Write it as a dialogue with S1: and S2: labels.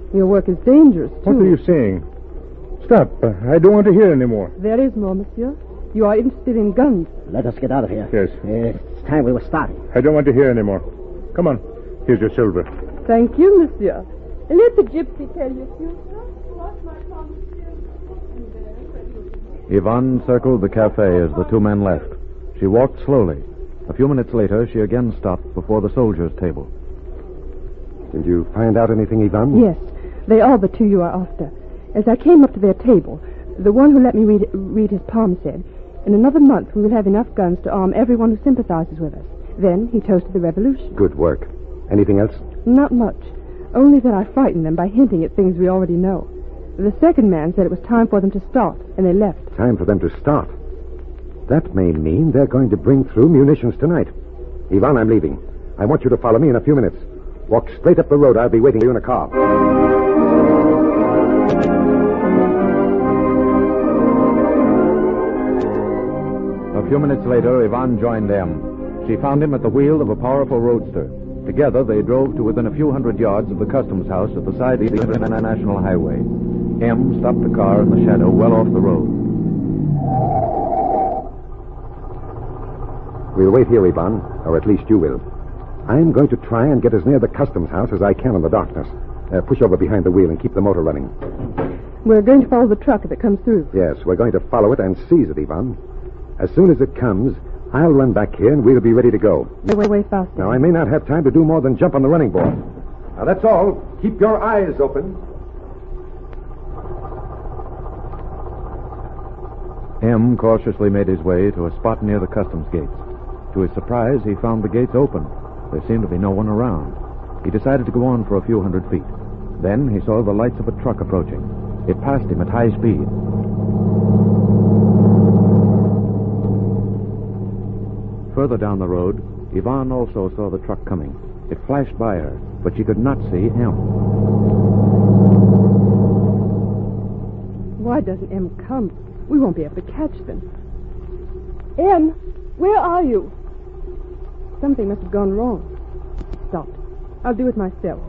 S1: Your work is dangerous, too.
S2: What are you saying? Stop. I don't want to hear anymore.
S1: There is more, monsieur. You are interested in guns.
S3: Let us get out of here.
S2: Yes.
S3: It's time we were starting.
S2: I don't want to hear anymore. Come on. Here's your silver.
S1: Thank you, monsieur. Let the gypsy tell you, monsieur. What my promise is.
S4: Yvonne circled the cafe as the two men left. She walked slowly. A few minutes later, she again stopped before the soldiers' table.
S5: Did you find out anything, Yvonne?
S1: Yes. They are the two you are after. As I came up to their table, the one who let me read his palm said, "In another month we will have enough guns to arm everyone who sympathizes with us." Then he toasted the revolution.
S5: Good work. Anything else?
S1: Not much. Only that I frightened them by hinting at things we already know. The second man said it was time for them to start, and they left.
S5: Time for them to start. That may mean they're going to bring through munitions tonight. Yvonne, I'm leaving. I want you to follow me in a few minutes. Walk straight up the road. I'll be waiting for you in a car.
S4: A few minutes later, Yvonne joined M. She found him at the wheel of a powerful roadster. Together, they drove to within a few hundred yards of the customs house at the side of the International Highway. M stopped the car in the shadow well off the road.
S5: We'll wait here, Yvonne, or at least you will. I'm going to try and get as near the customs house as I can in the darkness. Push over behind the wheel and keep the motor running.
S1: We're going to follow the truck if it comes through.
S5: Yes, we're going to follow it and seize it, Yvonne. As soon as it comes, I'll run back here and we'll be ready to go.
S1: Way fast.
S5: Now, I may not have time to do more than jump on the running board. Now, that's all. Keep your eyes open.
S4: M cautiously made his way to a spot near the customs gates. To his surprise, he found the gates open. There seemed to be no one around. He decided to go on for a few hundred feet. Then he saw the lights of a truck approaching. It passed him at high speed. Further down the road, Yvonne also saw the truck coming. It flashed by her, but she could not see M.
S1: Why doesn't M come? We won't be able to catch them. M, where are you? Something must have gone wrong. Stop. I'll do it myself.